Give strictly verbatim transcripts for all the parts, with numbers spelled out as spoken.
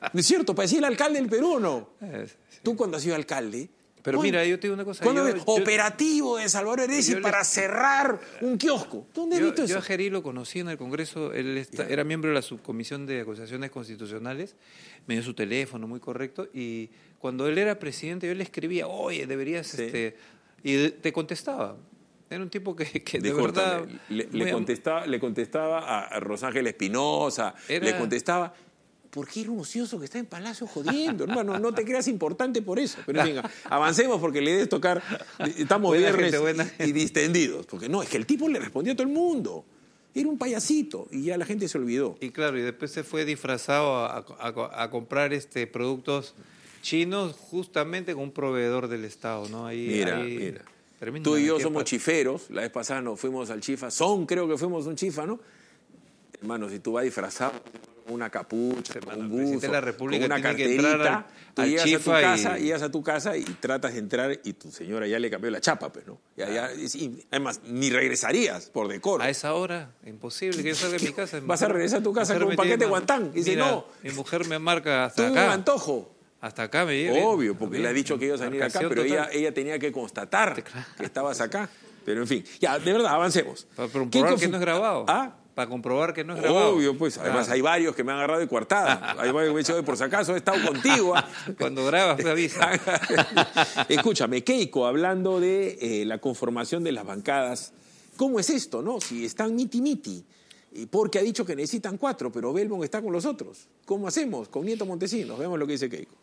¿No es cierto? Parecía el alcalde del Perú, ¿no? Eh, sí. Tú cuando has sido alcalde... Pero ¿cuándo? mira, yo te digo una cosa. ¿Cuándo yo, ves? yo, Operativo de Salvador Heresi para le... cerrar un kiosco. ¿Dónde has yo, visto eso? Yo a Gerí lo conocí en el Congreso. Él está, era miembro de la subcomisión de acusaciones constitucionales. Me dio su teléfono, muy correcto. Y cuando él era presidente, yo le escribía, oye, deberías... Sí. este Y de, te contestaba. Era un tipo que, que de Discúlpame, verdad... Le, le, contestaba, le contestaba a Rosángel Espinosa, era... le contestaba... ¿Por qué era un ocioso que está en Palacio jodiendo, hermano? No te creas importante por eso. Pero venga, avancemos porque le debes tocar... Estamos buena viernes gente, buena. Y, y distendidos. Porque no, es que el tipo le respondió a todo el mundo. Era un payasito y ya la gente se olvidó. Y claro, y después se fue disfrazado a, a, a comprar este, productos chinos justamente con un proveedor del Estado, ¿no? Ahí, mira, ahí, mira. Tremendo, tú y yo somos chiferos. La vez pasada nos fuimos al Chifa. Son, creo que fuimos un Chifa, ¿no? Hermano, si tú vas disfrazado... una capucha, un buzo, de la República con una carterita, tú al llegas a tu casa, y... llegas a tu casa y tratas de entrar y tu señora ya le cambió la chapa, pues, ¿no? Ya, ya, y, además, ni regresarías por decoro. A esa hora, imposible que yo salga de mi casa. Vas a regresar a tu casa con un paquete de guantán. Y dice, no. Mi mujer me marca hasta tuve acá. un antojo. Hasta acá me llega. Obvio, porque le ha dicho que ibas a venir acá, pero ella, ella tenía que constatar que estabas acá. Pero en fin, ya, de verdad, avancemos. Para comprobar que no es grabado. ¿Ah? Para comprobar que no es grabado. Obvio, pues. Además, ah. hay varios que me han agarrado de coartada. Hay varios que me han dicho, por si acaso he estado contigo. Cuando grabas, me avisa. Escúchame, Keiko, hablando de eh, la conformación de las bancadas, ¿cómo es esto, no? Si están miti-miti, porque ha dicho que necesitan cuatro, pero Belmont está con los otros. ¿Cómo hacemos? Con Nieto Montesinos. Veamos lo que dice Keiko.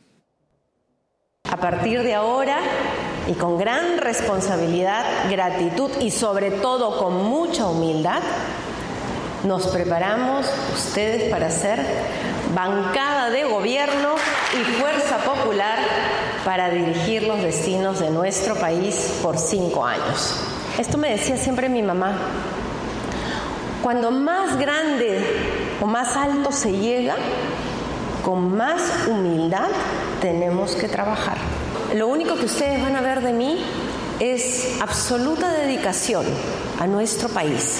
A partir de ahora, y con gran responsabilidad, gratitud y sobre todo con mucha humildad, nos preparamos ustedes para ser bancada de gobierno y fuerza popular para dirigir los destinos de nuestro país por cinco años. Esto me decía siempre mi mamá. Cuando más grande o más alto se llega, con más humildad tenemos que trabajar. Lo único que ustedes van a ver de mí es absoluta dedicación a nuestro país.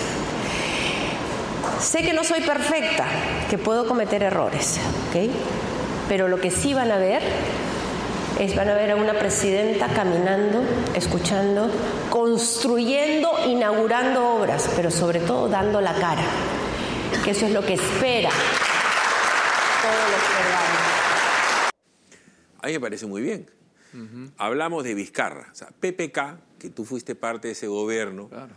Sé que no soy perfecta, que puedo cometer errores, ¿ok? Pero lo que sí van a ver es, van a ver a una presidenta caminando, escuchando, construyendo, inaugurando obras, pero sobre todo dando la cara, que eso es lo que espera todos los peruanos. A mí me parece muy bien. Uh-huh. Hablamos de Vizcarra, o sea, P P K, que tú fuiste parte de ese gobierno, claro.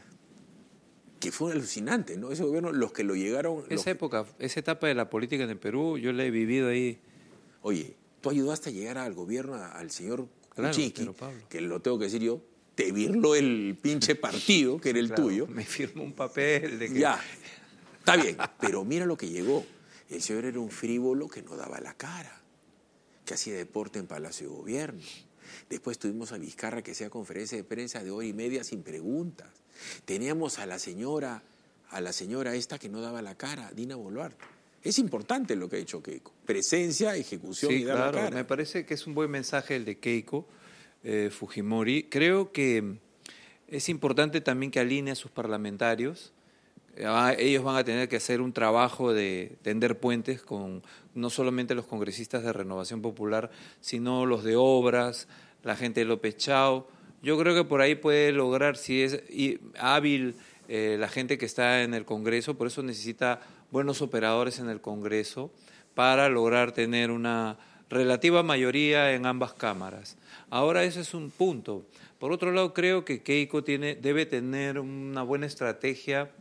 Que fue alucinante, ¿no? Ese gobierno, los que lo llegaron... Esa los... época, esa etapa de la política en el Perú, yo la he vivido ahí. Oye, tú ayudaste a llegar al gobierno al señor claro, Kuczynski, que lo tengo que decir yo, te virló el pinche partido, que era el claro, tuyo. Me firmó un papel de que... Ya, está bien, pero mira lo que llegó. El señor era un frívolo que no daba la cara, que hacía deporte en Palacio de Gobierno. Después tuvimos a Vizcarra que hacía conferencia de prensa de hora y media sin preguntas. Teníamos a la señora, a la señora esta que no daba la cara, Dina Boluarte. Es importante lo que ha dicho Keiko. Presencia, ejecución sí, y dar claro, la cara. Me parece que es un buen mensaje el de Keiko eh, Fujimori. Creo que es importante también que alinee a sus parlamentarios. Ellos van a tener que hacer un trabajo de tender puentes con no solamente los congresistas de Renovación Popular, sino los de Obras, la gente de López Chao. Yo creo que por ahí puede lograr, si es hábil eh, la gente que está en el Congreso, por eso necesita buenos operadores en el Congreso para lograr tener una relativa mayoría en ambas cámaras. Ahora ese es un punto. Por otro lado, creo que Keiko tiene, debe tener una buena estrategia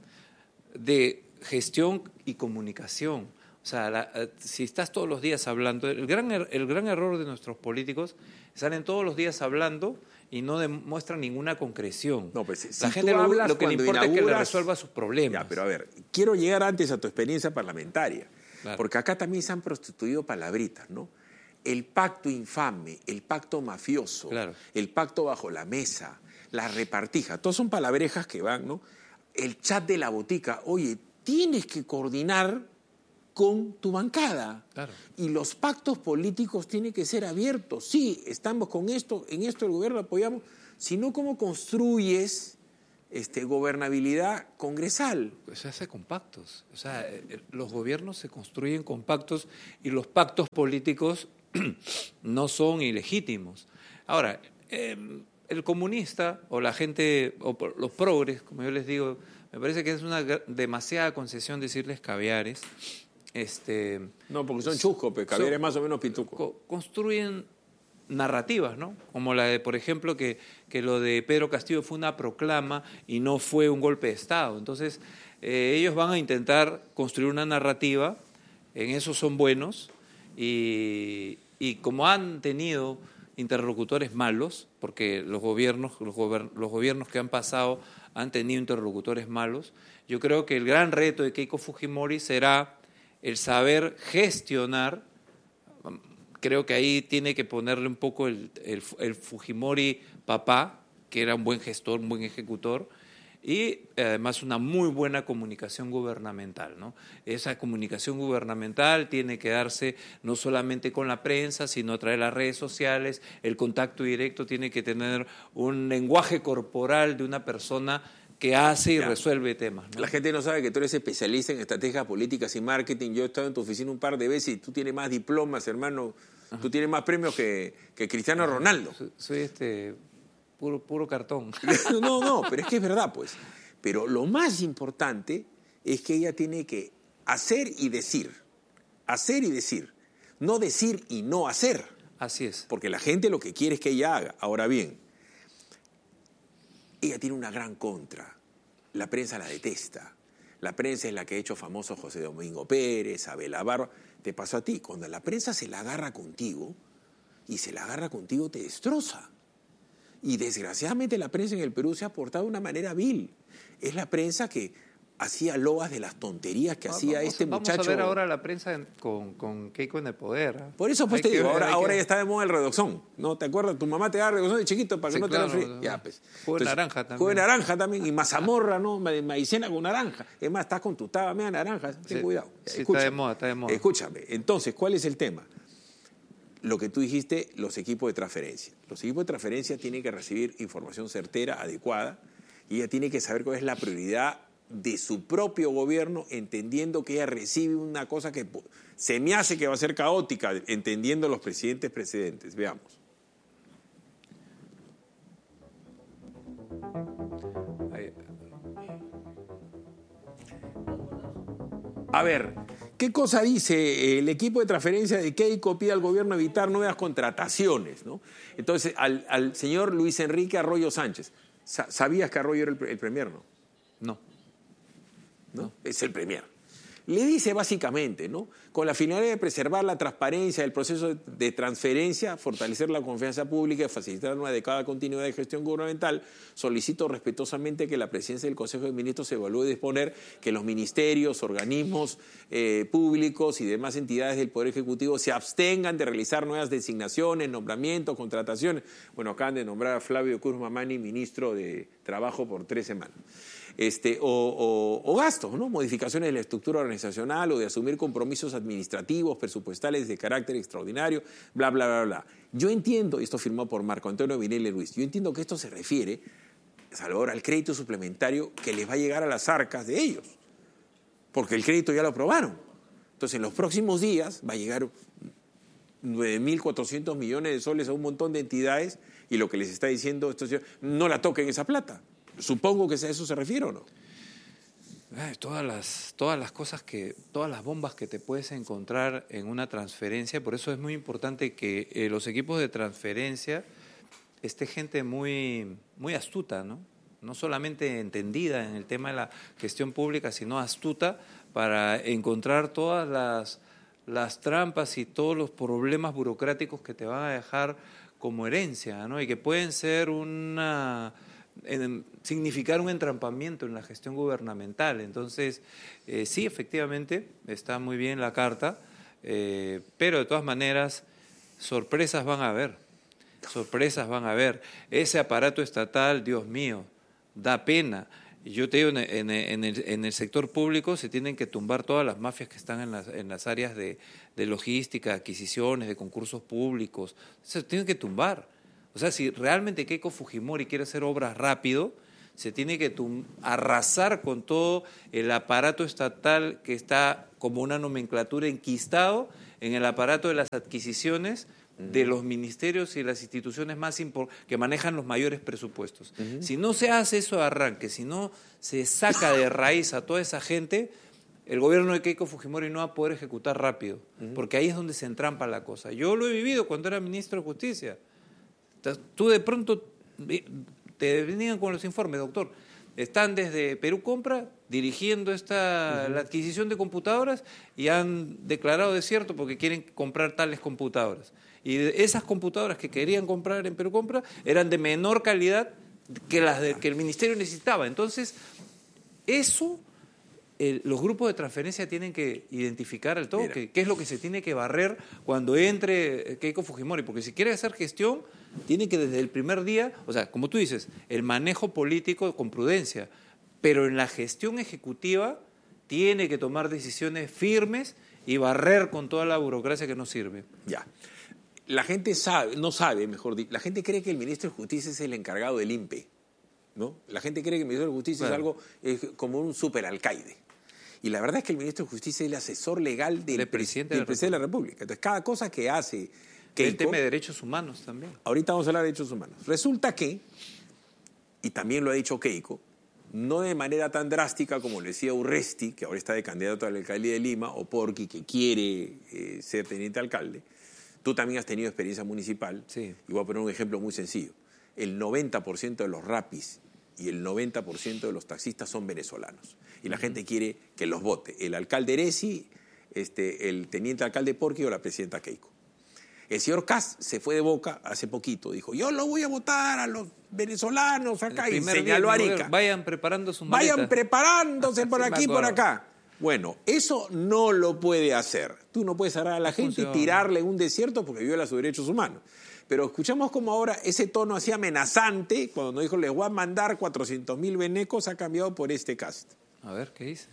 de gestión y comunicación. O sea, la, si estás todos los días hablando, el gran, el gran error de nuestros políticos, salen todos los días hablando y no demuestran ninguna concreción. No, pues, si la gente lo, lo que le importa es que le resuelva sus problemas. Ya, pero a ver, quiero llegar antes a tu experiencia parlamentaria, claro. Porque acá también se han prostituido palabritas, ¿no? El pacto infame, el pacto mafioso, claro. El pacto bajo la mesa, la repartija, todos son palabrejas que van, ¿no? El chat de la botica, oye, tienes que coordinar con tu bancada. Claro. Y los pactos políticos tienen que ser abiertos. Sí, estamos con esto, en esto el gobierno apoyamos, sino cómo construyes este, gobernabilidad congresal. Pues se hace con pactos. O sea, los gobiernos se construyen con pactos y los pactos políticos no son ilegítimos. Ahora, eh, el comunista o la gente, o los progres, como yo les digo, me parece que es una demasiada concesión decirles caviares. Este, no, porque son chuscos, pues, caviares son, más o menos pitucos. Co construyen narrativas, ¿no? Como la de, por ejemplo, que, que lo de Pedro Castillo fue una proclama y no fue un golpe de Estado. Entonces, eh, ellos van a intentar construir una narrativa, en eso son buenos, y, y como han tenido interlocutores malos, porque los gobiernos, los, gober los gobiernos que han pasado han tenido interlocutores malos, yo creo que el gran reto de Keiko Fujimori será el saber gestionar. Creo que ahí tiene que ponerle un poco el, el, el Fujimori papá, que era un buen gestor, un buen ejecutor, y además una muy buena comunicación gubernamental, ¿no? Esa comunicación gubernamental tiene que darse no solamente con la prensa, sino a través de las redes sociales. El contacto directo tiene que tener un lenguaje corporal de una persona que hace y ya resuelve temas, ¿no? La gente no sabe que tú eres especialista en estrategias políticas y marketing. Yo he estado en tu oficina un par de veces y tú tienes más diplomas, hermano. Ajá. Tú tienes más premios que, que Cristiano Ronaldo. Soy, soy este puro, puro cartón. No, no, pero es que es verdad, pues. Pero lo más importante es que ella tiene que hacer y decir. Hacer y decir. No decir y no hacer. Así es. Porque la gente lo que quiere es que ella haga. Ahora bien, ella tiene una gran contra. La prensa la detesta. La prensa es la que ha hecho famoso a José Domingo Pérez, a Abela Barba. Te pasó a ti. Cuando la prensa se la agarra contigo, y se la agarra contigo, te destroza. Y desgraciadamente la prensa en el Perú se ha portado de una manera vil. Es la prensa que hacía loas de las tonterías que vamos, hacía este vamos muchacho. Vamos a ver ahora la prensa en, con, con Keiko en el poder. ¿eh? Por eso pues hay te digo, ver, ahora, ahora que... ya está de moda el redoxón, ¿no? ¿Te acuerdas? Tu mamá te da redoxón de chiquito para que sí, no claro, te resfríes. Ya, pues. Jugo de naranja también. Jugo de naranja también, y mazamorra, ¿no? Maicena con naranja. Es más, estás con tu taba media naranja, ten sí, cuidado. Ya, sí, está de moda, está de moda. Escúchame, entonces, ¿cuál es el tema? Lo que tú dijiste, los equipos de transferencia. Los equipos de transferencia tienen que recibir información certera, adecuada, y ella tiene que saber cuál es la prioridad de su propio gobierno, entendiendo que ella recibe una cosa que se me hace que va a ser caótica, entendiendo los presidentes precedentes. Veamos. A ver, ¿qué cosa dice el equipo de transferencia de Keiko? Pide al gobierno evitar nuevas contrataciones, ¿no? Entonces, al, al señor Luis Enrique Arroyo Sánchez, ¿sabías que Arroyo era el, el premier, no? No. ¿No? Es el premier. Le dice básicamente, ¿no? Con la finalidad de preservar la transparencia del proceso de transferencia, fortalecer la confianza pública y facilitar una adecuada continuidad de gestión gubernamental, solicito respetuosamente que la presidencia del Consejo de Ministros evalúe y disponer que los ministerios, organismos eh, públicos y demás entidades del Poder Ejecutivo se abstengan de realizar nuevas designaciones, nombramientos, contrataciones. Bueno, acaban de nombrar a Flavio Cruz Mamani ministro de Trabajo por tres semanas. Este, o, o, o gastos, ¿no? Modificaciones de la estructura organizacional o de asumir compromisos administrativos, presupuestales de carácter extraordinario, bla, bla, bla, bla. Yo entiendo, esto firmado por Marco Antonio Vinele Ruiz, yo entiendo que esto se refiere, Salvador, al crédito suplementario que les va a llegar a las arcas de ellos, porque el crédito ya lo aprobaron. Entonces, en los próximos días va a llegar nueve mil cuatrocientos millones de soles a un montón de entidades y lo que les está diciendo, esto, no la toquen esa plata. Supongo que a eso se refiere, ¿o no? Ay, todas las, todas las cosas que, todas las bombas que te puedes encontrar en una transferencia, por eso es muy importante que eh, los equipos de transferencia esté gente muy, muy astuta, ¿no? No solamente entendida en el tema de la gestión pública, sino astuta para encontrar todas las, las trampas y todos los problemas burocráticos que te van a dejar como herencia, ¿no? Y que pueden ser una... En, significar un entrampamiento en la gestión gubernamental. Entonces, eh, sí, efectivamente, está muy bien la carta, eh, pero de todas maneras, sorpresas van a haber, sorpresas van a haber. Ese aparato estatal, Dios mío, da pena. Y yo te digo, en, en, en, el, en el sector público se tienen que tumbar todas las mafias que están en las, en las áreas de, de logística, adquisiciones, de concursos públicos, se tienen que tumbar. O sea, si realmente Keiko Fujimori quiere hacer obras rápido, se tiene que tum- arrasar con todo el aparato estatal que está como una nomenclatura enquistado en el aparato de las adquisiciones de los ministerios y las instituciones más impor- que manejan los mayores presupuestos. Uh-huh. Si no se hace eso de arranque, si no se saca de raíz a toda esa gente, el gobierno de Keiko Fujimori no va a poder ejecutar rápido, uh-huh. porque ahí es donde se entrampa la cosa. Yo lo he vivido cuando era ministro de Justicia. Tú de pronto te venían con los informes, doctor. Están desde Perú Compra dirigiendo esta, uh-huh. la adquisición de computadoras y han declarado desierto porque quieren comprar tales computadoras. Y esas computadoras que querían comprar en Perú Compra eran de menor calidad que las de, que el ministerio necesitaba. Entonces, eso el, los grupos de transferencia tienen que identificar al todo qué es lo que se tiene que barrer cuando entre Keiko Fujimori. Porque si quiere hacer gestión, tiene que desde el primer día, o sea, como tú dices, el manejo político con prudencia, pero en la gestión ejecutiva tiene que tomar decisiones firmes y barrer con toda la burocracia que no sirve. Ya. La gente sabe, no sabe, mejor dicho, la gente cree que el ministro de Justicia es el encargado del I N P E, ¿no? La gente cree que el ministro de Justicia claro. es algo eh, como un superalcaide. Y la verdad es que el ministro de Justicia es el asesor legal del, presidente, del de presidente de la República. Entonces, cada cosa que hace Keiko... El tema de derechos humanos también. Ahorita vamos a hablar de derechos humanos. Resulta que, y también lo ha dicho Keiko, no de manera tan drástica como lo decía Urresti, que ahora está de candidato a la alcaldía de Lima, o Porqui, que quiere eh, ser teniente alcalde. Tú también has tenido experiencia municipal. Sí. Y voy a poner un ejemplo muy sencillo. El noventa por ciento de los rapis y el noventa por ciento de los taxistas son venezolanos. Y la uh-huh. gente quiere que los vote. El alcalde Eresi, este, el teniente alcalde Porqui o la presidenta Keiko. El señor Kast se fue de Boca hace poquito. Dijo, yo lo voy a votar a los venezolanos acá. Y señaló a Arica. Vayan preparando sus maletas. Vayan preparándose por aquí y por acá. Bueno, eso no lo puede hacer. Tú no puedes agarrar a la gente y tirarle en un desierto porque viola sus derechos humanos. Pero escuchamos como ahora ese tono así amenazante, cuando nos dijo, les voy a mandar cuatrocientos mil venecos, ha cambiado por este Kast. A ver, ¿qué dice?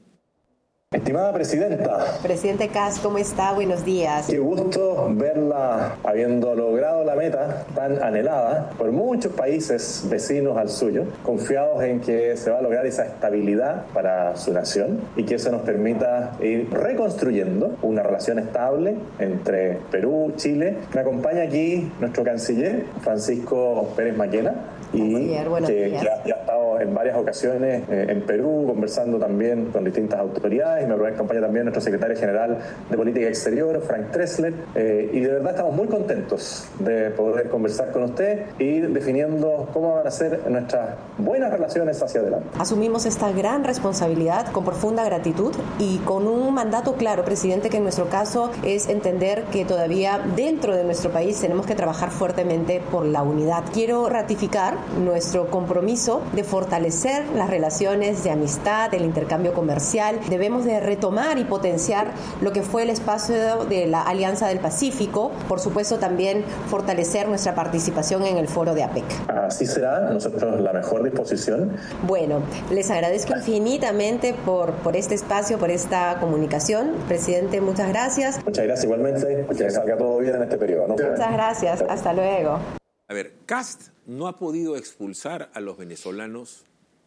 Estimada Presidenta. Presidente Kast, ¿cómo está? Buenos días. Qué gusto verla habiendo logrado la meta tan anhelada por muchos países vecinos al suyo, confiados en que se va a lograr esa estabilidad para su nación y que eso nos permita ir reconstruyendo una relación estable entre Perú, Chile. Me acompaña aquí nuestro canciller, Francisco Pérez Maquena, y que ya, ya ha estado en varias ocasiones eh, en Perú, conversando también con distintas autoridades. Me acompaña también nuestro secretario general de Política Exterior, Frank Tressler, eh, y de verdad estamos muy contentos de poder conversar con usted y ir definiendo cómo van a ser nuestras buenas relaciones hacia adelante. Asumimos esta gran responsabilidad con profunda gratitud y con un mandato claro, presidente, que en nuestro caso es entender que todavía dentro de nuestro país tenemos que trabajar fuertemente por la unidad. Quiero ratificar nuestro compromiso de fortalecer las relaciones de amistad, el intercambio comercial. Debemos de retomar y potenciar lo que fue el espacio de la Alianza del Pacífico. Por supuesto, también fortalecer nuestra participación en el foro de APEC. Así será, nosotros la mejor disposición. Bueno, les agradezco infinitamente por, por este espacio, por esta comunicación. Presidente, muchas gracias. Muchas gracias igualmente, que salga todo bien en este periodo, ¿no? Muchas gracias, hasta luego. A ver, Kast no ha podido expulsar a los venezolanos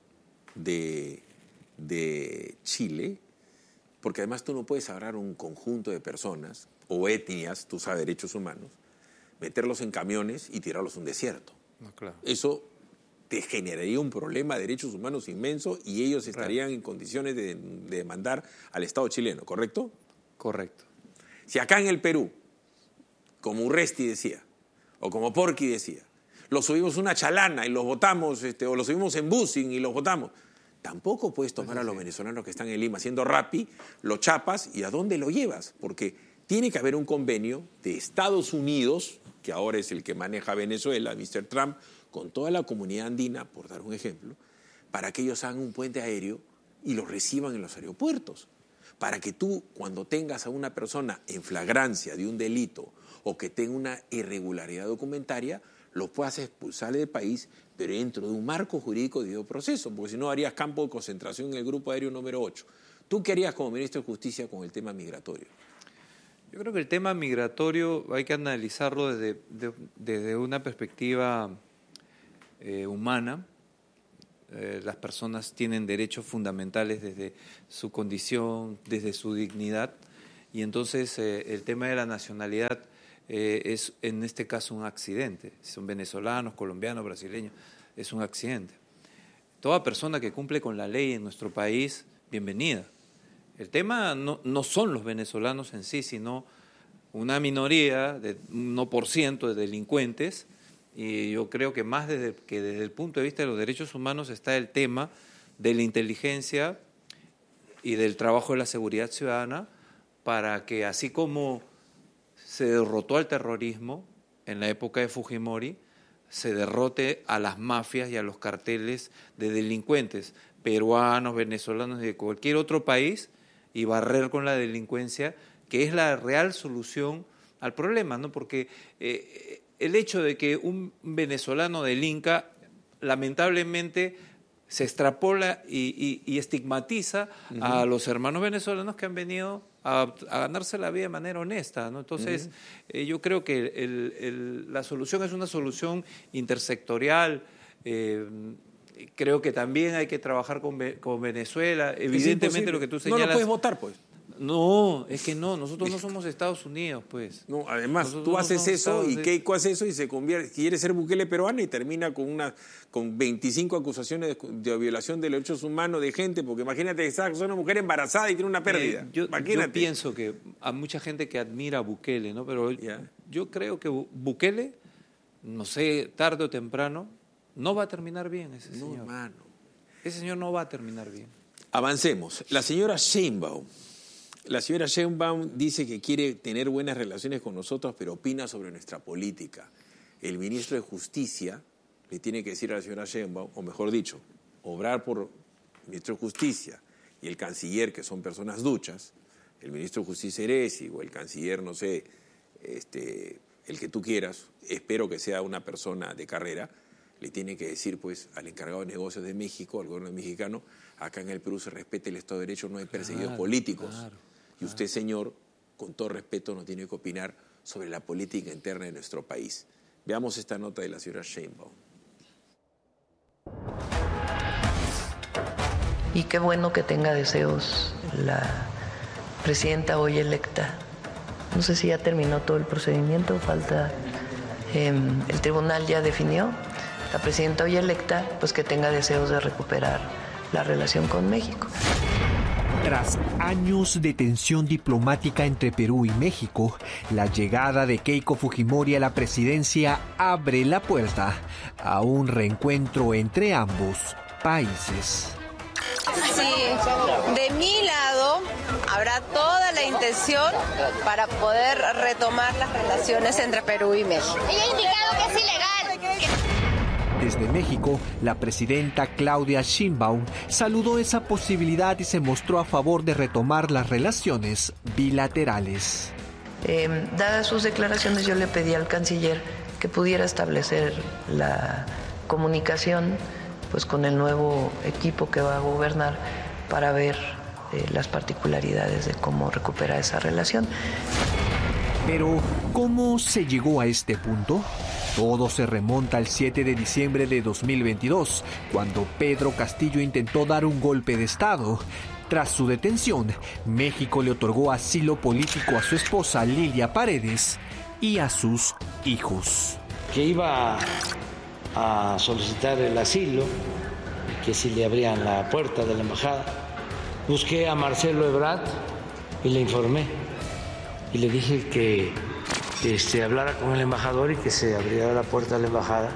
de, de Chile, porque además tú no puedes agarrar un conjunto de personas o etnias, tú sabes, derechos humanos, meterlos en camiones y tirarlos a un desierto. No, claro. Eso te generaría un problema de derechos humanos inmenso y ellos estarían claro. en condiciones de, de demandar al Estado chileno, ¿correcto? Correcto. Si acá en el Perú, como Urresti decía, o como Porqui decía, los subimos una chalana y los votamos, este, o los subimos en busing y los votamos, tampoco puedes tomar pues sí, a los sí. venezolanos que están en Lima haciendo rapi, lo chapas y ¿a dónde lo llevas? Porque tiene que haber un convenio de Estados Unidos, que ahora es el que maneja Venezuela, mister Trump, con toda la comunidad andina, por dar un ejemplo, para que ellos hagan un puente aéreo y los reciban en los aeropuertos. Para que tú, cuando tengas a una persona en flagrancia de un delito o que tenga una irregularidad documentaria, lo puedas expulsar del país, pero dentro de un marco jurídico de debido proceso, porque si no harías campo de concentración en el Grupo Aéreo número ocho. ¿Tú qué harías como ministro de Justicia con el tema migratorio? Yo creo que el tema migratorio hay que analizarlo desde, de, desde una perspectiva eh, humana. eh, las personas tienen derechos fundamentales desde su condición, desde su dignidad, y entonces eh, el tema de la nacionalidad eh, es en este caso un accidente. Si son venezolanos, colombianos, brasileños, es un accidente. Toda persona que cumple con la ley en nuestro país, bienvenida. El tema no, no son los venezolanos en sí, sino una minoría de un uno por ciento de delincuentes, y yo creo que más desde, que desde el punto de vista de los derechos humanos está el tema de la inteligencia y del trabajo de la seguridad ciudadana para que, así como se derrotó al terrorismo en la época de Fujimori, se derrote a las mafias y a los carteles de delincuentes peruanos, venezolanos y de cualquier otro país, y barrer con la delincuencia, que es la real solución al problema, ¿no? Porque eh, el hecho de que un venezolano delinca, lamentablemente se extrapola y, y, y estigmatiza uh-huh. a los hermanos venezolanos que han venido a, a ganarse la vida de manera honesta, ¿no? Entonces, uh-huh. eh, yo creo que el, el, la solución es una solución intersectorial. Eh, creo que también hay que trabajar con, con Venezuela. Evidentemente, lo que tú señalas... No lo puedes votar, pues. No, es que no, nosotros no somos Estados Unidos, pues. No, además, nosotros tú no haces eso Estados y Keiko hace eso y se convierte, quiere ser Bukele peruano y termina con una con veinticinco acusaciones de, de violación de los derechos humanos de gente, porque imagínate que es una mujer embarazada y tiene una pérdida. Eh, yo, imagínate. yo pienso que hay mucha gente que admira a Bukele, ¿no? Pero yeah. yo creo que Bukele, no sé, tarde o temprano, no va a terminar bien ese señor. No, hermano. Ese señor no va a terminar bien. Avancemos. La señora Sheinbaum. La señora Sheinbaum dice que quiere tener buenas relaciones con nosotros, pero opina sobre nuestra política. El ministro de Justicia le tiene que decir a la señora Sheinbaum, o mejor dicho, obrar por el ministro de Justicia y el canciller, que son personas duchas, el ministro de Justicia Eresi o el canciller, no sé, este, el que tú quieras, espero que sea una persona de carrera, le tiene que decir pues al encargado de negocios de México, al gobierno mexicano, acá en el Perú se respete el Estado de Derecho, no hay perseguidos claro, políticos. Claro. Y usted, señor, con todo respeto, no tiene que opinar sobre la política interna de nuestro país. Veamos esta nota de la señora Sheinbaum. Y qué bueno que tenga deseos la presidenta hoy electa. No sé si ya terminó todo el procedimiento, falta... Eh, el tribunal ya definió. La presidenta hoy electa, pues que tenga deseos de recuperar la relación con México. Tras años de tensión diplomática entre Perú y México, la llegada de Keiko Fujimori a la presidencia abre la puerta a un reencuentro entre ambos países. Sí, de mi lado habrá toda la intención para poder retomar las relaciones entre Perú y México. Ella ha indicado que es ilegal. Desde México, la presidenta Claudia Sheinbaum saludó esa posibilidad y se mostró a favor de retomar las relaciones bilaterales. Eh, dadas sus declaraciones, yo le pedí al canciller que pudiera establecer la comunicación pues, con el nuevo equipo que va a gobernar para ver eh, las particularidades de cómo recuperar esa relación. Pero, ¿cómo se llegó a este punto? Todo se remonta al siete de diciembre de dos mil veintidós, cuando Pedro Castillo intentó dar un golpe de Estado. Tras su detención, México le otorgó asilo político a su esposa Lilia Paredes y a sus hijos. Que iba a solicitar el asilo, que si le abrían la puerta de la embajada. Busqué a Marcelo Ebrard y le informé. Y le dije que este, hablara con el embajador y que se abriera la puerta de la embajada.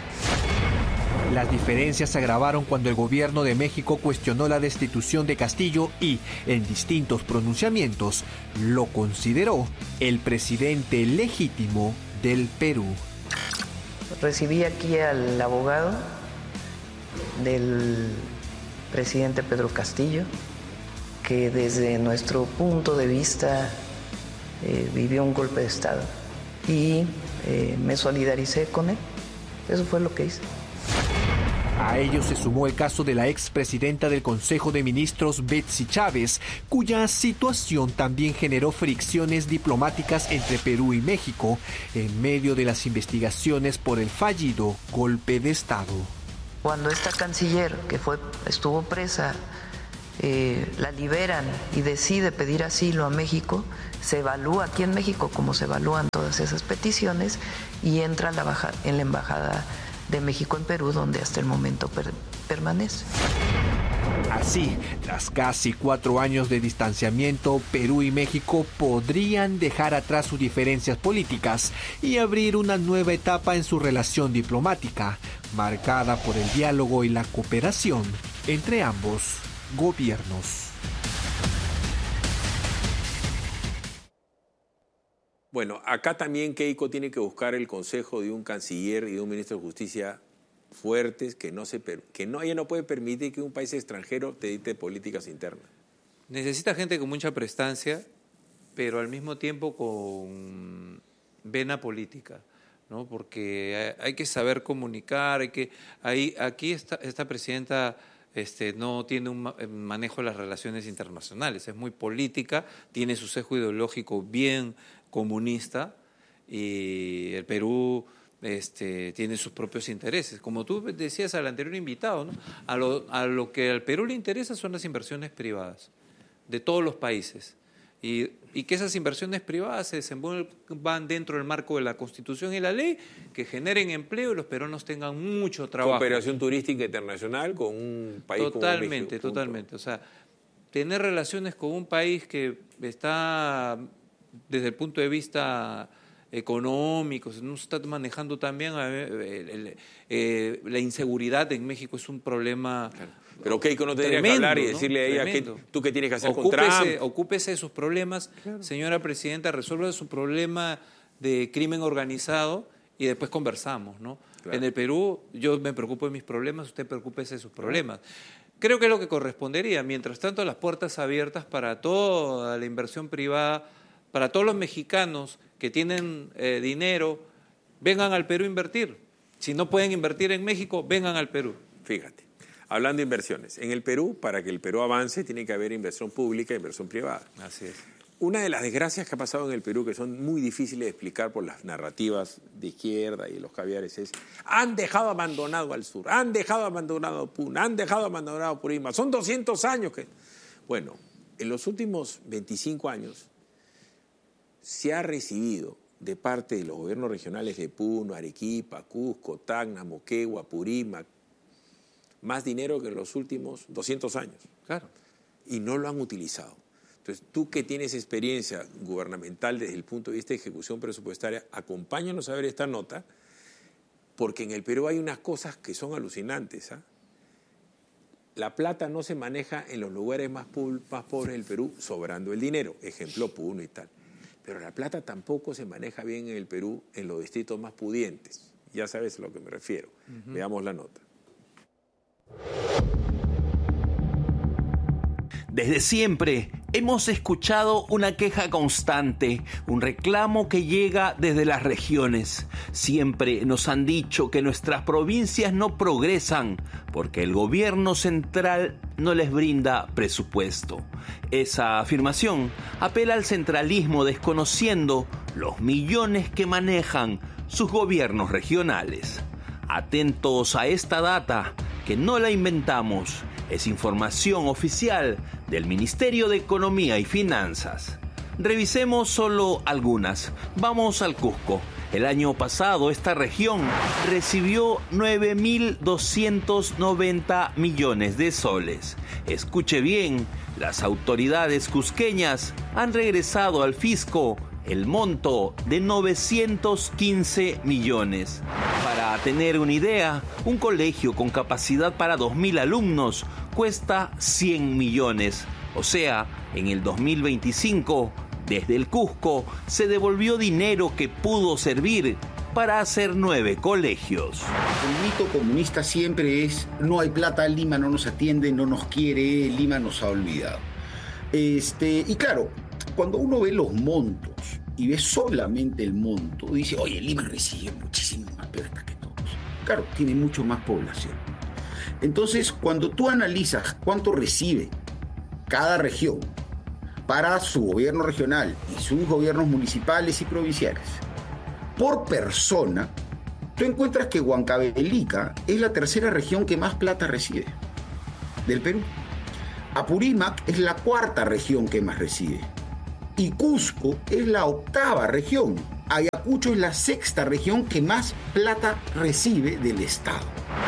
Las diferencias se agravaron cuando el gobierno de México cuestionó la destitución de Castillo y, en distintos pronunciamientos, lo consideró el presidente legítimo del Perú. Recibí aquí al abogado del presidente Pedro Castillo, que desde nuestro punto de vista eh, vivió un golpe de Estado y eh, me solidaricé con él. Eso fue lo que hice. A ello se sumó el caso de la expresidenta del Consejo de Ministros, Betsy Chávez, cuya situación también generó fricciones diplomáticas entre Perú y México en medio de las investigaciones por el fallido golpe de Estado. Cuando esta canciller, que fue, estuvo presa, eh, la liberan y decide pedir asilo a México, se evalúa aquí en México como se evalúan todas esas peticiones y entra a la baja, en la Embajada de México en Perú, donde hasta el momento per, permanece. Así, tras casi cuatro años de distanciamiento, Perú y México podrían dejar atrás sus diferencias políticas y abrir una nueva etapa en su relación diplomática, marcada por el diálogo y la cooperación entre ambos gobiernos. Bueno, acá también Keiko tiene que buscar el consejo de un canciller y de un ministro de Justicia fuertes, que no se que no ella no puede permitir que un país extranjero te dicte políticas internas. Necesita gente con mucha prestancia, pero al mismo tiempo con vena política, ¿no? Porque hay que saber comunicar, hay que ahí aquí esta, esta presidenta este, no tiene un manejo de las relaciones internacionales, es muy política, tiene su sesgo ideológico bien comunista y el Perú Este, tiene sus propios intereses. Como tú decías al anterior invitado, ¿no? a, lo, a lo que al Perú le interesa son las inversiones privadas de todos los países y, y que esas inversiones privadas se desenvuelvan dentro del marco de la Constitución y la ley, que generen empleo y los peruanos tengan mucho trabajo. Cooperación turística internacional con un país totalmente, como México. Totalmente, o sea, tener relaciones con un país que está desde el punto de vista económicos, no se está manejando también el, el, eh, la inseguridad en México es un problema. Claro. Pero Keiko no tendría tremendo, que hablar y ¿no? decirle a ella que tú qué tienes que hacer ocúpese, con Trump. Ocúpese de sus problemas, claro. Señora Presidenta, resuelva su problema de crimen organizado y después conversamos, ¿no? Claro. En el Perú yo me preocupo de mis problemas, usted preocúpese de sus problemas. Creo que es lo que correspondería. Mientras tanto, las puertas abiertas para toda la inversión privada, para todos los mexicanos que tienen eh, dinero, vengan al Perú a invertir. Si no pueden invertir en México, vengan al Perú. Fíjate, hablando de inversiones, en el Perú, para que el Perú avance, tiene que haber inversión pública e inversión privada. Así es. Una de las desgracias que ha pasado en el Perú, que son muy difíciles de explicar por las narrativas de izquierda y los caviares, es han dejado abandonado al sur, han dejado abandonado Puna, han dejado abandonado Purímac. Son doscientos años que... Bueno, en los últimos veinticinco años se ha recibido de parte de los gobiernos regionales de Puno, Arequipa, Cusco, Tacna, Moquegua, Purímac, más dinero que en los últimos doscientos años. Claro. Y no lo han utilizado. Entonces, tú que tienes experiencia gubernamental desde el punto de vista de ejecución presupuestaria, acompáñanos a ver esta nota, porque en el Perú hay unas cosas que son alucinantes, ¿ah? La plata no se maneja en los lugares más, más pobres del Perú, sobrando el dinero, ejemplo Puno y tal. Pero la plata tampoco se maneja bien en el Perú en los distritos más pudientes. Ya sabes a lo que me refiero. Uh-huh. Veamos la nota. Desde siempre hemos escuchado una queja constante, un reclamo que llega desde las regiones. Siempre nos han dicho que nuestras provincias no progresan porque el gobierno central no les brinda presupuesto. Esa afirmación apela al centralismo, desconociendo los millones que manejan sus gobiernos regionales. Atentos a esta data, que no la inventamos, es información oficial del Ministerio de Economía y Finanzas. Revisemos solo algunas. Vamos al Cusco. El año pasado esta región recibió nueve mil doscientos noventa millones de soles. Escuche bien, las autoridades cusqueñas han regresado al fisco el monto de novecientos quince millones. Para tener una idea, un colegio con capacidad para dos mil alumnos cuesta cien millones. O sea, en el dos mil veinticinco, desde el Cusco se devolvió dinero que pudo servir para hacer nueve colegios. El mito comunista siempre es: no hay plata, Lima no nos atiende, no nos quiere, Lima nos ha olvidado. Este, y claro, cuando uno ve los montos y ve solamente el monto, dice: oye, Lima recibe muchísimo más plata que todos. Claro, tiene mucho más población. Entonces, cuando tú analizas cuánto recibe cada región para su gobierno regional y sus gobiernos municipales y provinciales por persona, tú encuentras que Huancavelica es la tercera región que más plata recibe del Perú. Apurímac es la cuarta región que más recibe. Y Cusco es la octava región. Ayacucho es la sexta región que más plata recibe del Estado.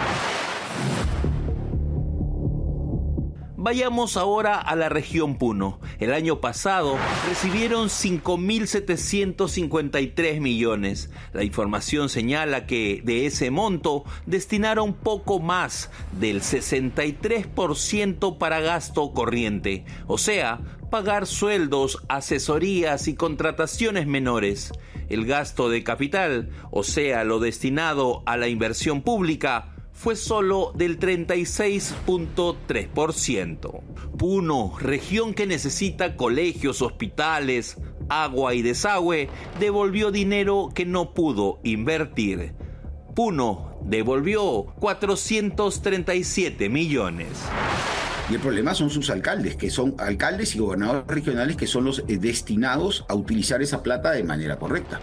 Vayamos ahora a la región Puno. El año pasado recibieron cinco mil setecientos cincuenta y tres millones. La información señala que de ese monto destinaron poco más del sesenta y tres por ciento para gasto corriente, o sea, pagar sueldos, asesorías y contrataciones menores. El gasto de capital, o sea, lo destinado a la inversión pública, fue solo del treinta y seis punto tres por ciento. Puno, región que necesita colegios, hospitales, agua y desagüe, devolvió dinero que no pudo invertir. Puno devolvió cuatrocientos treinta y siete millones. Y el problema son sus alcaldes, que son alcaldes y gobernadores regionales que son los destinados a utilizar esa plata de manera correcta.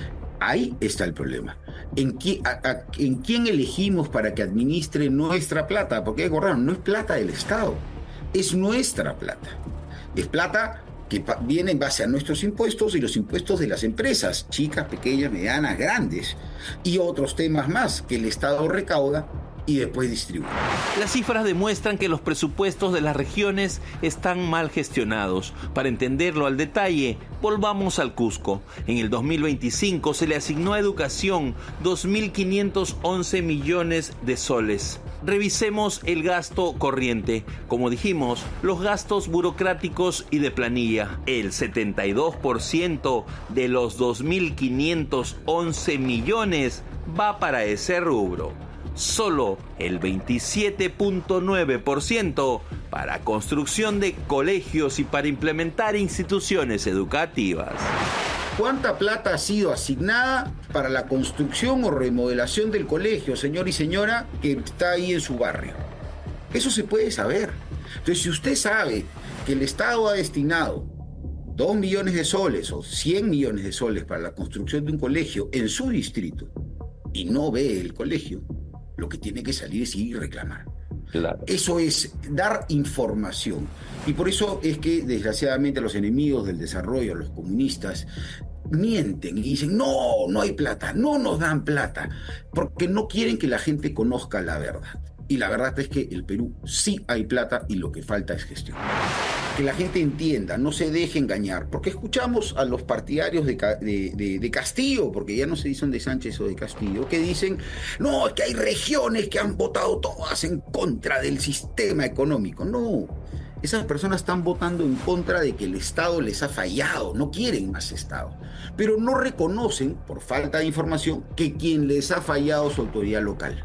Ahí está el problema. ¿En quién, a, a, ¿En quién elegimos para que administre nuestra plata? Porque hay que recordar, no es plata del Estado, es nuestra plata. Es plata que viene en base a nuestros impuestos y los impuestos de las empresas, chicas, pequeñas, medianas, grandes, y otros temas más que el Estado recauda y después distribuye. Las cifras demuestran que los presupuestos de las regiones están mal gestionados. Para entenderlo al detalle, volvamos al Cusco. En el dos mil veinticinco se le asignó a educación dos mil quinientos once millones de soles. Revisemos el gasto corriente. Como dijimos, los gastos burocráticos y de planilla. El setenta y dos por ciento de los dos mil quinientos once millones va para ese rubro. Solo el veintisiete punto nueve por ciento para construcción de colegios y para implementar instituciones educativas. ¿Cuánta plata ha sido asignada para la construcción o remodelación del colegio, señor y señora, que está ahí en su barrio? Eso se puede saber. Entonces, si usted sabe que el Estado ha destinado dos millones de soles o cien millones de soles para la construcción de un colegio en su distrito y no ve el colegio, lo que tiene que salir es ir y reclamar. Claro. Eso es dar información. Y por eso es que, desgraciadamente, los enemigos del desarrollo, los comunistas, mienten y dicen, no, no hay plata, no nos dan plata, porque no quieren que la gente conozca la verdad. Y la verdad es que el Perú sí hay plata y lo que falta es gestión. Que la gente entienda, no se deje engañar, porque escuchamos a los partidarios de, de, de, de Castillo, porque ya no se dicen de Sánchez o de Castillo, que dicen, no, es que hay regiones que han votado todas en contra del sistema económico. No, esas personas están votando en contra de que el Estado les ha fallado, no quieren más Estado, pero no reconocen, por falta de información, que quien les ha fallado es su autoridad local.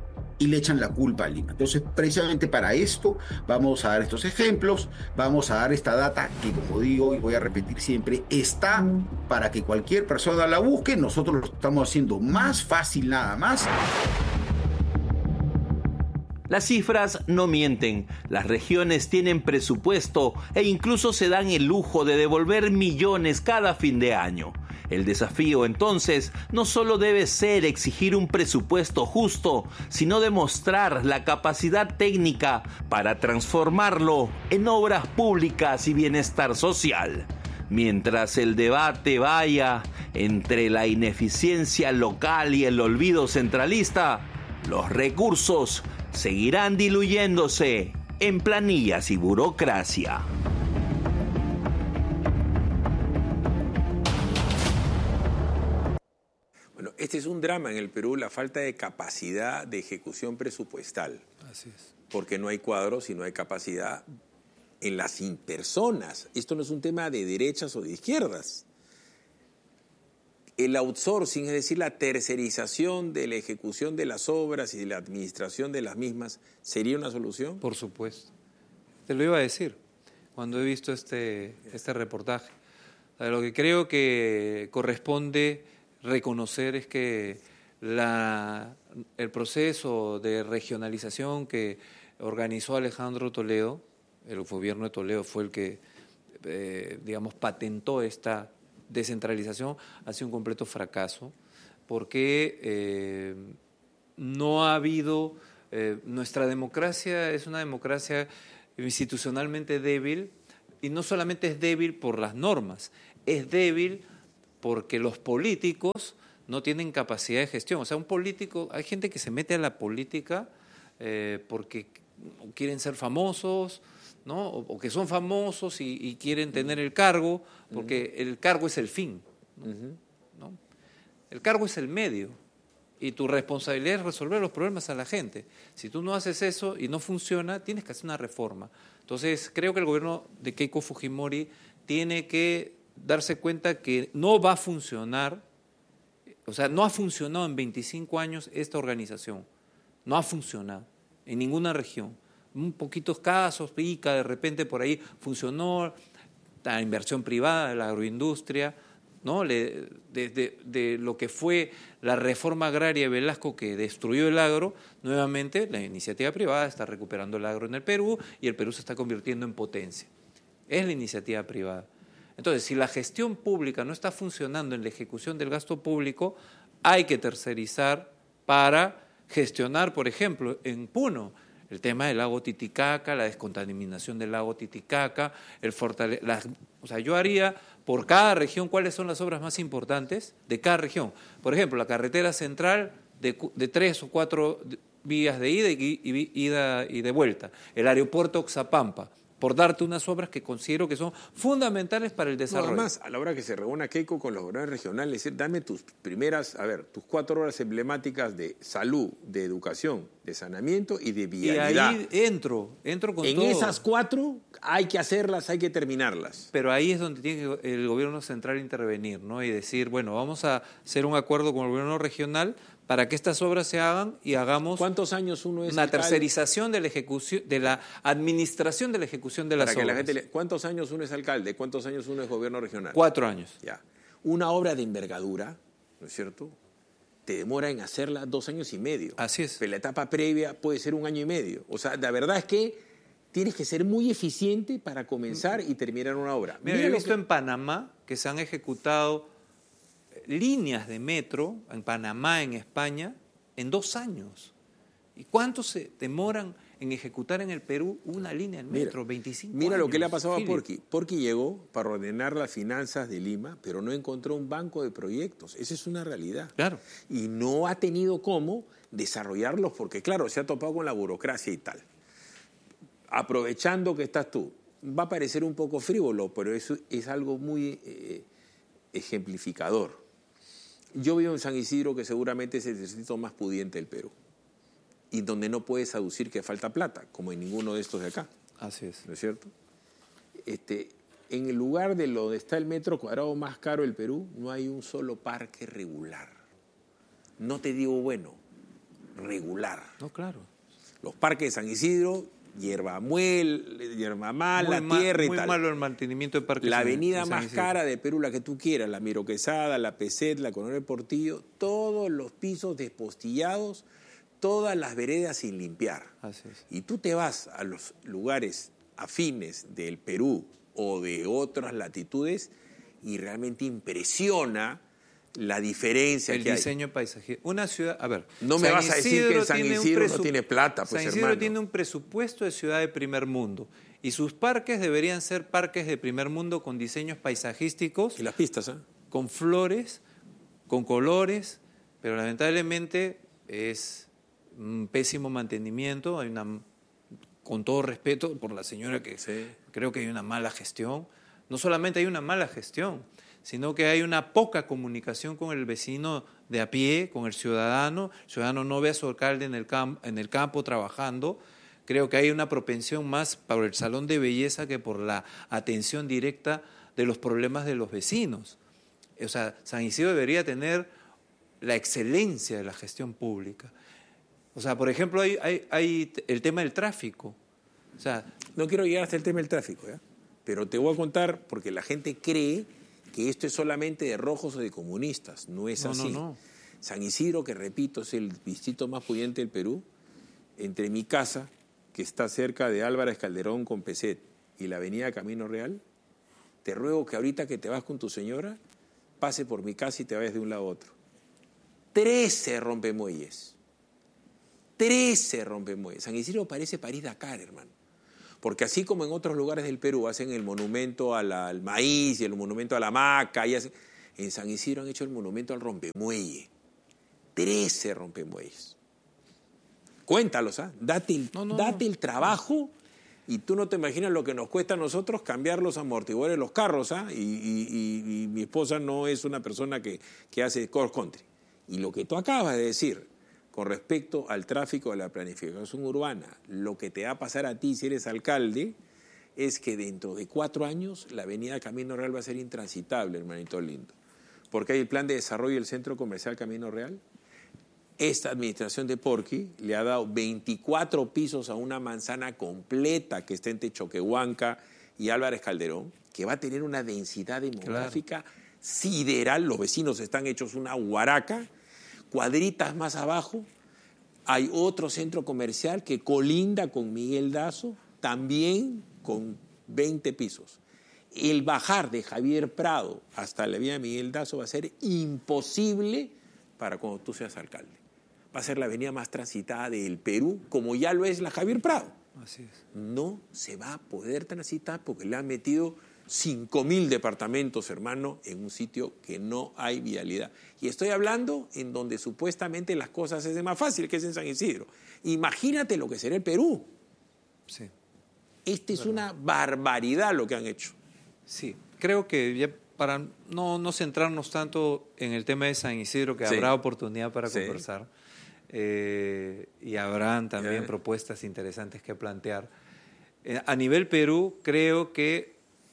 Y le echan la culpa a Lima. Entonces, precisamente para esto vamos a dar estos ejemplos, vamos a dar esta data que, como digo y voy a repetir siempre, está para que cualquier persona la busque. Nosotros lo estamos haciendo más fácil nada más. Las cifras no mienten. Las regiones tienen presupuesto e incluso se dan el lujo de devolver millones cada fin de año. El desafío, entonces, no solo debe ser exigir un presupuesto justo, sino demostrar la capacidad técnica para transformarlo en obras públicas y bienestar social. Mientras el debate vaya entre la ineficiencia local y el olvido centralista, los recursos seguirán diluyéndose en planillas y burocracia. Este es un drama en el Perú, la falta de capacidad de ejecución presupuestal. Así es. Porque no hay cuadros y no hay capacidad en las personas. Esto no es un tema de derechas o de izquierdas. El outsourcing, es decir, la tercerización de la ejecución de las obras y de la administración de las mismas, ¿sería una solución? Por supuesto. Te lo iba a decir cuando he visto este, este reportaje. O sea, lo que creo que corresponde reconocer es que la, el proceso de regionalización que organizó Alejandro Toledo, el gobierno de Toledo fue el que, eh, digamos, patentó esta descentralización ha sido un completo fracaso porque eh, no ha habido... Eh, nuestra democracia es una democracia institucionalmente débil y no solamente es débil por las normas, es débil porque los políticos no tienen capacidad de gestión. O sea, un político, hay gente que se mete a la política eh, porque quieren ser famosos, ¿no? O, o que son famosos y, y quieren tener el cargo, porque uh-huh. el cargo es el fin, ¿no? Uh-huh. ¿no? El cargo es el medio y tu responsabilidad es resolver los problemas a la gente. Si tú no haces eso y no funciona, tienes que hacer una reforma. Entonces, creo que el gobierno de Keiko Fujimori tiene que darse cuenta que no va a funcionar, o sea, no ha funcionado en veinticinco años esta organización, no ha funcionado en ninguna región. Un poquitos casos, pica, de repente por ahí funcionó la inversión privada de la agroindustria, ¿no? Le, de, de, de lo que fue la reforma agraria de Velasco que destruyó el agro, nuevamente la iniciativa privada está recuperando el agro en el Perú y el Perú se está convirtiendo en potencia. Es la iniciativa privada. Entonces, si la gestión pública no está funcionando en la ejecución del gasto público, hay que tercerizar para gestionar, por ejemplo, en Puno, el tema del lago Titicaca, la descontaminación del lago Titicaca, el fortale- la, o sea, yo haría por cada región cuáles son las obras más importantes de cada región. Por ejemplo, la carretera central de, de tres o cuatro vías de ida y, y, ida y de vuelta, el aeropuerto Oxapampa, por darte unas obras que considero que son fundamentales para el desarrollo. No, además, a la hora que se reúna Keiko con los gobernadores regionales, decir, dame tus primeras, a ver, tus cuatro horas emblemáticas de salud, de educación, de saneamiento y de vialidad. Y ahí entro, entro con en todo. En esas cuatro hay que hacerlas, hay que terminarlas. Pero ahí es donde tiene que el gobierno central intervenir, ¿no? Y decir, bueno, vamos a hacer un acuerdo con el gobierno regional para que estas obras se hagan y hagamos ¿Cuántos años uno es una alcalde? tercerización de la ejecución, de la administración de la ejecución de las para que obras. La gente le... ¿Cuántos años uno es alcalde? ¿Cuántos años uno es gobierno regional? Cuatro años. Ya. Una obra de envergadura, ¿no es cierto?, te demora en hacerla dos años y medio. Así es. Pero la etapa previa puede ser un año y medio. O sea, la verdad es que tienes que ser muy eficiente para comenzar y terminar una obra. Mira, Mira yo he visto que... en Panamá que se han ejecutado líneas de metro, en Panamá, en España, en dos años. ¿Y cuánto se demoran en ejecutar en el Perú una línea de metro? Mira, veinticinco mira años. Lo que le ha pasado Philip. a Porky. Porky llegó para ordenar las finanzas de Lima, pero no encontró un banco de proyectos. Esa es una realidad. Claro. Y no ha tenido cómo desarrollarlos porque, claro, se ha topado con la burocracia y tal. Aprovechando que estás tú, va a parecer un poco frívolo, pero eso es algo muy eh, ejemplificador. Yo vivo en San Isidro, que seguramente es el distrito más pudiente del Perú, y donde no puedes aducir que falta plata, como en ninguno de estos de acá. Así es. ¿No es cierto? Este, en el lugar de donde está el metro cuadrado más caro del Perú, no hay un solo parque regular. No te digo bueno, regular. No, claro. Los parques de San Isidro, hierba muel, hierba mala, muy tierra mal, y muy tal. Muy malo el mantenimiento de parques. La en, avenida en más cara de Perú, la que tú quieras, la Miro Quesada, la Peset, la Coronel Portillo, todos los pisos despostillados, todas las veredas sin limpiar. Así es. Y tú te vas a los lugares afines del Perú o de otras latitudes y realmente impresiona la diferencia el que hay. El diseño paisaje. Una ciudad, a ver. No me vas a decir que en San Isidro no tiene plata, pues, San Isidro hermano. tiene un presupuesto de ciudad de primer mundo y sus parques deberían ser parques de primer mundo con diseños paisajísticos. Y las pistas, ¿eh? Con flores, con colores, pero lamentablemente es un pésimo mantenimiento. Hay una, con todo respeto por la señora que sí. Creo que hay una mala gestión. No solamente hay una mala gestión, sino que hay una poca comunicación con el vecino de a pie, con el ciudadano. El ciudadano no ve a su alcalde en el, camp- en el campo trabajando. Creo que hay una propensión más por el salón de belleza que por la atención directa de los problemas de los vecinos. O sea, San Isidro debería tener la excelencia de la gestión pública. O sea, por ejemplo, hay, hay, hay el tema del tráfico. O sea, no quiero llegar hasta el tema del tráfico, ¿ya? Pero te voy a contar, porque la gente cree que esto es solamente de rojos o de comunistas. No es no, así. No, no. San Isidro, que repito, es el distrito más pudiente del Perú, entre mi casa, que está cerca de Álvarez Calderón con Peset, y la avenida Camino Real, te ruego que ahorita que te vas con tu señora, pase por mi casa y te vayas de un lado a otro. Trece rompemuelles. Trece rompemuelles. San Isidro parece París-Dakar, hermano. Porque así como en otros lugares del Perú hacen el monumento a la, al maíz y el monumento a la maca, y hacen, en San Isidro han hecho el monumento al rompemuelle. Trece rompemuelles. Cuéntalos, ¿ah? ¿eh? Date, el, no, no, date no. el trabajo y tú no te imaginas lo que nos cuesta a nosotros cambiar los amortiguadores de los carros, ¿ah? ¿eh? Y, y, y, y mi esposa no es una persona que, que hace cross country. Y lo que tú acabas de decir con respecto al tráfico de la planificación urbana, lo que te va a pasar a ti si eres alcalde es que dentro de cuatro años la avenida Camino Real va a ser intransitable, hermanito lindo. Porque hay el plan de desarrollo del centro comercial Camino Real. Esta administración de Porqui le ha dado veinticuatro pisos a una manzana completa que está entre Choquehuanca y Álvarez Calderón, que va a tener una densidad demográfica claro. sideral. Los vecinos están hechos una huaraca. Cuadritas más abajo hay otro centro comercial que colinda con Miguel Dazo, también con veinte pisos. El bajar de Javier Prado hasta la avenida Miguel Dazo va a ser imposible para cuando tú seas alcalde. Va a ser la avenida más transitada del Perú, como ya lo es la Javier Prado. Así es. No se va a poder transitar porque le han metido cinco mil departamentos, hermano, en un sitio que no hay vialidad. Y estoy hablando en donde supuestamente las cosas es más fácil, que es en San Isidro. Imagínate lo que será el Perú. Sí. Esta es Verdad. una barbaridad lo que han hecho. Sí, creo que ya para no, no centrarnos tanto en el tema de San Isidro, que sí. habrá oportunidad para sí. conversar, eh, y habrán también eh. propuestas interesantes que plantear. Eh, a nivel Perú, creo que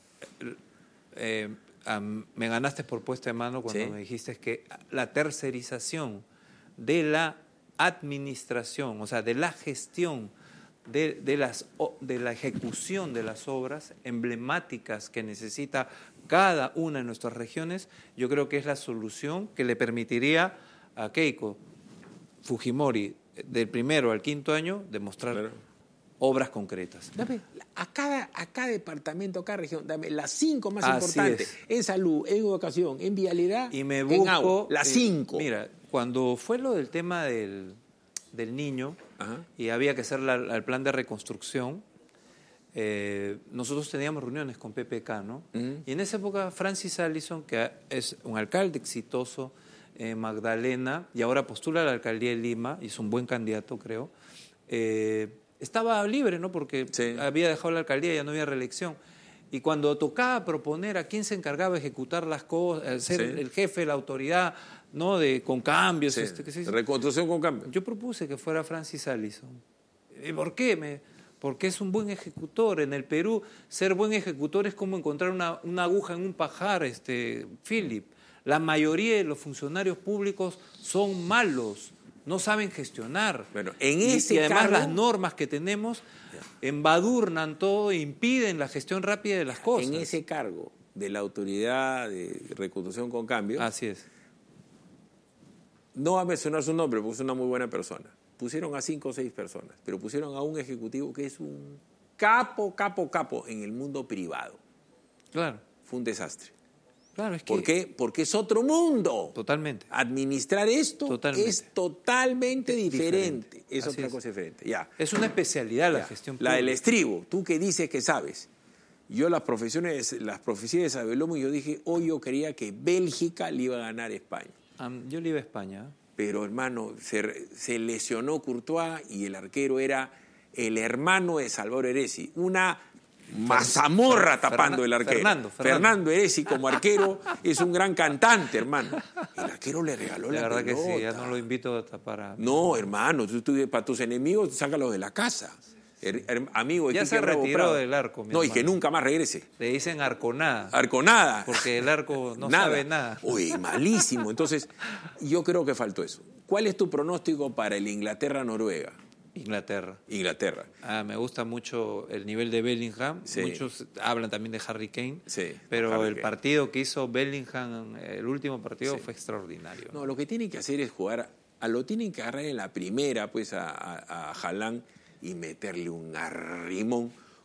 Eh, um, me ganaste por puesta de mano cuando ¿Sí? me dijiste que la tercerización de la administración, o sea, de la gestión de, de, las, de la ejecución de las obras emblemáticas que necesita cada una de nuestras regiones, yo creo que es la solución que le permitiría a Keiko Fujimori del primero al quinto año demostrar claro. obras concretas. Dame a cada, a cada departamento, a cada región, dame las cinco más Así importantes, es. en salud, en educación, en vialidad, y me busco, en agua, las eh, cinco. Mira, cuando fue lo del tema del, del niño Ajá. y había que hacer la, el plan de reconstrucción, eh, nosotros teníamos reuniones con P P K, ¿no? Uh-huh. Y en esa época Francis Allison, que es un alcalde exitoso, eh, Magdalena, y ahora postula a la alcaldía de Lima, y es un buen candidato, creo, eh, estaba libre, ¿no? Porque sí. había dejado la alcaldía y ya no había reelección. Y cuando tocaba proponer a quién se encargaba de ejecutar las cosas, ser sí. el jefe de la autoridad, ¿no? De, con cambios. Sí. Este, que se Reconstrucción con cambios. Yo propuse que fuera Francis Allison. ¿Y por qué? Me, porque es un buen ejecutor. En el Perú, ser buen ejecutor es como encontrar una, una aguja en un pajar, este, Philip. La mayoría de los funcionarios públicos son malos. No saben gestionar. Bueno, en ese y, y además cargo, las normas que tenemos embadurnan todo e impiden la gestión rápida de las cosas. En ese cargo de la autoridad de reconstrucción con cambio. Así es. No va a mencionar su nombre porque es una muy buena persona. Pusieron a cinco o seis personas, pero pusieron a un ejecutivo que es un capo, capo, capo en el mundo privado. Claro. Fue un desastre. Claro, es que... ¿Por qué? Porque es otro mundo. Totalmente. Administrar esto totalmente. es totalmente diferente. diferente. Es Así otra es. cosa diferente. Ya. Es una especialidad la ya. gestión pública. La del estribo. Tú que dices que sabes. Yo las profesiones, las profecías de Sabelomo, yo dije, hoy yo creía que Bélgica le iba a ganar a España. Um, yo le iba a España. Pero, hermano, se, se lesionó Courtois y el arquero era el hermano de Salvador Heresi. Una mazamorra Fer, tapando Fernan, el arquero. Fernando, Fernando. Fernando Heresi como arquero es un gran cantante, hermano. El arquero le regaló la, la verdad pelota. que sí, ya no lo invito a tapar a... No, hermano, tú, tú, para tus enemigos, sácalos de la casa. Her, her, amigo de ya se retiró del arco. No, hermano. Y que nunca más regrese. Le dicen arconada. Arconada. Porque el arco no nada. sabe nada. Uy, malísimo. Entonces, yo creo que faltó eso. ¿Cuál es tu pronóstico para el Inglaterra-Noruega? Inglaterra. Inglaterra. Ah, me gusta mucho el nivel de Bellingham. Sí. Muchos hablan también de Harry Kane. Sí, pero Harry el Kane. partido que hizo Bellingham, el último partido, sí. fue extraordinario. No, lo que tienen que hacer es jugar, a lo tienen que agarrar en la primera, pues, a, a, a Haaland y meterle un arrimón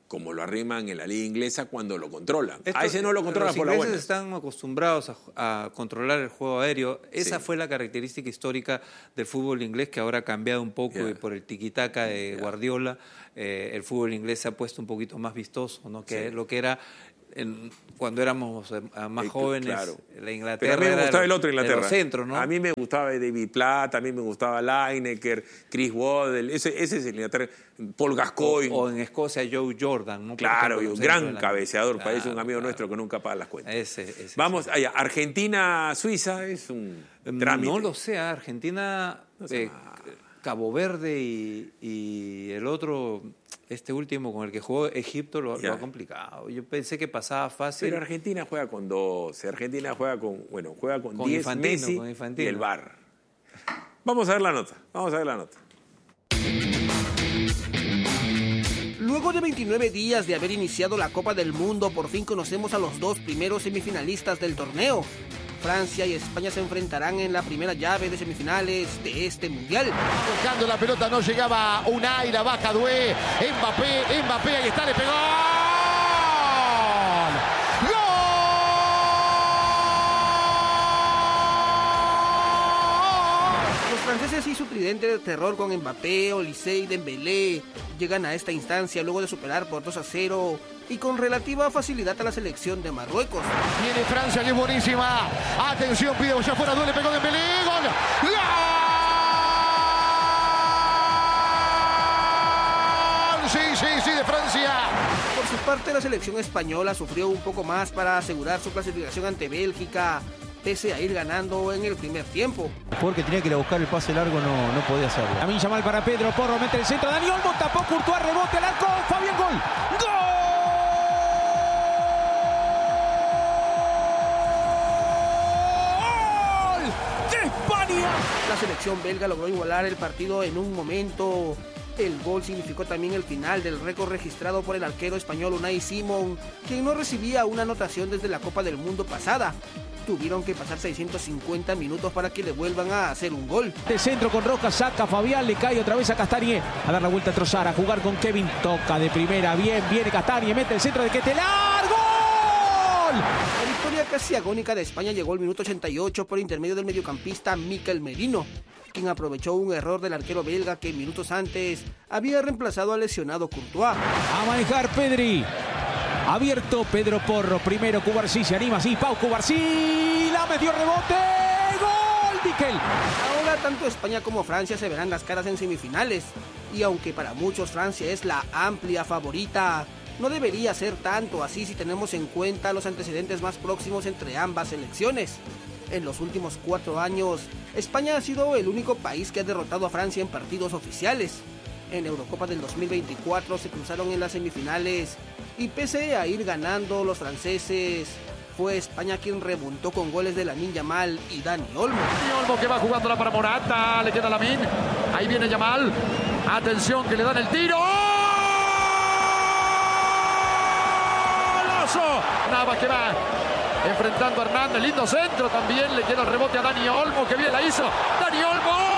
como lo arriman en la liga inglesa cuando lo controlan. Esto, a ese no lo controlan por la buena. Los ingleses están acostumbrados a, a controlar el juego aéreo. Esa sí. fue la característica histórica del fútbol inglés, que ahora ha cambiado un poco yeah. y por el tiquitaca de yeah. Guardiola, eh, el fútbol inglés se ha puesto un poquito más vistoso, ¿no? Que sí. lo que era en, cuando éramos más jóvenes, claro. la Inglaterra. Pero a mí me gustaba el otro Inglaterra. Los centros, ¿no? A mí me gustaba David Platt, a mí me gustaba Lineker, Chris Waddle, ese, ese es el Inglaterra. Paul Gascoigne. O, o en Escocia Joe Jordan, ¿no? Claro, un gran cabeceador, claro, parece un amigo claro. nuestro que nunca paga las cuentas. Ese, ese, Vamos allá, Argentina-Suiza es un trámite. No lo sé, Argentina, no sé eh, Cabo Verde y, y el otro, este último con el que jugó Egipto, lo, lo ha complicado. Yo pensé que pasaba fácil. Pero Argentina juega con doce, Argentina juega con, bueno, juega con diez, Messi con y el V A R. Vamos a ver la nota, vamos a ver la nota. Luego de veintinueve días de haber iniciado la Copa del Mundo, por fin conocemos a los dos primeros semifinalistas del torneo. Francia y España se enfrentarán en la primera llave de semifinales de este Mundial. Buscando la pelota, no llegaba Unai, la baja Doué, Mbappé, Mbappé, ahí está, le pegó. Los franceses y su tridente de terror con Mbappé, Olise y Dembélé llegan a esta instancia luego de superar por dos a cero y con relativa facilidad a la selección de Marruecos. Viene Francia, que es buenísima. Atención, pide ya fuera, duele, pegó Dembélé, gol. ¡Gol! Sí, sí, sí, de Francia. Por su parte, la selección española sufrió un poco más para asegurar su clasificación ante Bélgica, pese a ir ganando en el primer tiempo. Porque tenía que ir a buscar el pase largo, no, no podía hacerlo. Lamine Yamal para Pedro Porro, mete el centro, Dani Olmo, tapó, Courtois, rebote al arco, Fabián, gol. ¡Gol! ¡De España! La selección belga logró igualar el partido en un momento. El gol significó también el final del récord registrado por el arquero español Unai Simón, quien no recibía una anotación desde la Copa del Mundo pasada. Tuvieron que pasar seiscientos cincuenta minutos para que le vuelvan a hacer un gol. De centro con Rojas, saca Fabián, le cae otra vez a Castagne. A dar la vuelta a Trossard, a jugar con Kevin. Toca de primera, bien, viene Castagne, mete el centro de Quetelar. ¡Gol! La victoria casi agónica de España llegó al minuto ochenta y ocho por intermedio del mediocampista Mikel Merino, quien aprovechó un error del arquero belga que minutos antes había reemplazado al lesionado Courtois. A manejar Pedri. Abierto Pedro Porro, primero Cubarsí, se anima así, Pau Cubarsí, la metió, rebote, gol, Mikel. Ahora tanto España como Francia se verán las caras en semifinales, y aunque para muchos Francia es la amplia favorita, no debería ser tanto así si tenemos en cuenta los antecedentes más próximos entre ambas selecciones. En los últimos cuatro años, España ha sido el único país que ha derrotado a Francia en partidos oficiales. En Eurocopa del dos mil veinticuatro se cruzaron en las semifinales y pese a ir ganando los franceses, fue España quien remontó con goles de Lamine Yamal y Dani Olmo. Dani Olmo que va jugándola para Morata, le queda Lamine, ahí viene Yamal, atención que le dan el tiro. ¡Golazo! Navas que va enfrentando a Hernández, lindo centro también, le queda el rebote a Dani Olmo, que bien la hizo, Dani Olmo.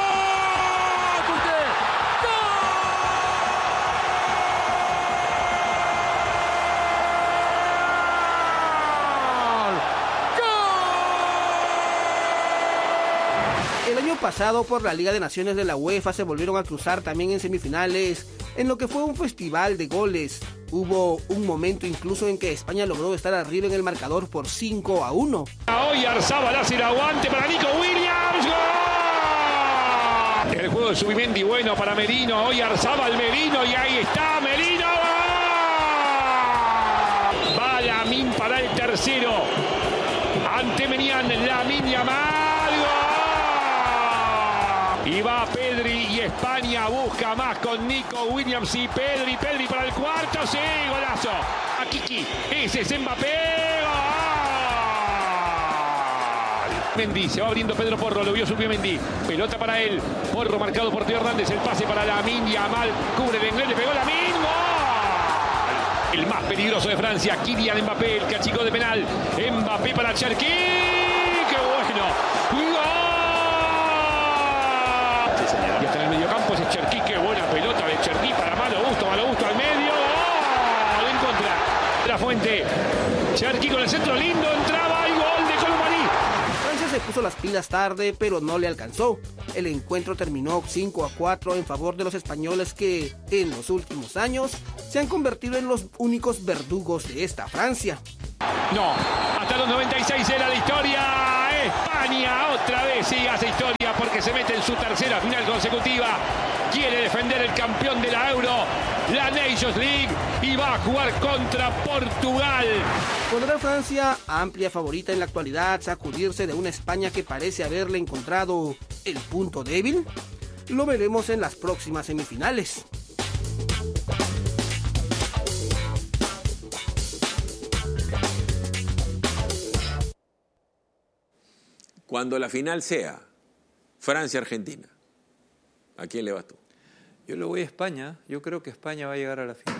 El año pasado por la Liga de Naciones de la UEFA se volvieron a cruzar también en semifinales, en lo que fue un festival de goles. Hubo un momento incluso en que España logró estar arriba en el marcador por cinco a uno. Hoy Arzábal hace el aguante para Nico Williams. ¡Gol! El juego de Subimendi bueno para Merino. Hoy Arzábal Merino y ahí está Merino. Va Lamine para el tercero. Ante Menian, Lamine Yamal. Y va Pedri y España busca más con Nico Williams y Pedri. Pedri para el cuarto, sí, golazo. A Kiki, ese es Mbappé. ¡Gol! Mendy, se va abriendo Pedro Porro, lo vio Subimendi. Pelota para él. Porro marcado por Teo Hernández. El pase para Lamine Yamal. Cubre de inglés, le pegó Lamine. ¡Gol! El más peligroso de Francia, Kylian Mbappé, el que achicó de penal. Mbappé para Cherki. ¡Qué bueno! ¡Gol! Y hasta en el mediocampo ese Cherki, qué buena pelota de Cherki para Malo Gusto, Malo Gusto al medio. ¡Gol! Cherki con el centro lindo, entraba y gol de Colomani. Francia se puso las pilas tarde, pero no le alcanzó. El encuentro terminó cinco a cuatro en favor de los españoles que, en los últimos años, se han convertido en los únicos verdugos de esta Francia. No, hasta los noventa y seis era la historia. España otra vez sí hace historia porque se mete en su tercera final consecutiva. Quiere defender el campeón de la Euro, la Nations League, y va a jugar contra Portugal. ¿Podrá Francia, amplia favorita en la actualidad, sacudirse de una España que parece haberle encontrado el punto débil? Lo veremos en las próximas semifinales. Cuando la final sea Francia-Argentina, ¿a quién le vas tú? Yo le voy a España. Yo creo que España va a llegar a la final.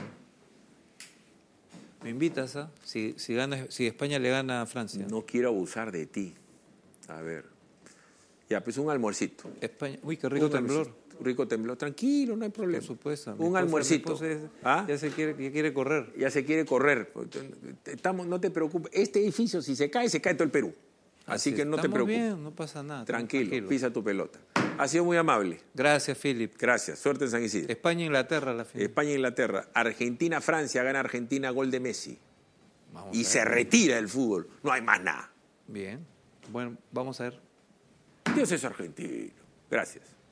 ¿Me invitas, ah? Si, si, gana, si España le gana a Francia. No quiero abusar de ti. A ver. Ya, pues un almuercito. España. Uy, qué rico un temblor. Rico temblor. Tranquilo, no hay problema. Por supuesto. Un esposa, almuercito. Es, ¿Ah? Ya se quiere, ya quiere correr. Ya se quiere correr. Estamos, no te preocupes. Este edificio, si se cae, se cae todo el Perú. Así, Así que no te preocupes. Bien, no pasa nada. Tranquilo, tranquilo, pisa tu pelota. Ha sido muy amable. Gracias, Philip. Gracias. Suerte en San Isidro. España-Inglaterra la final. España-Inglaterra. Argentina-Francia, gana Argentina, gol de Messi. Vamos y se retira el fútbol. No hay más nada. Bien. Bueno, vamos a ver. Dios es argentino. Gracias.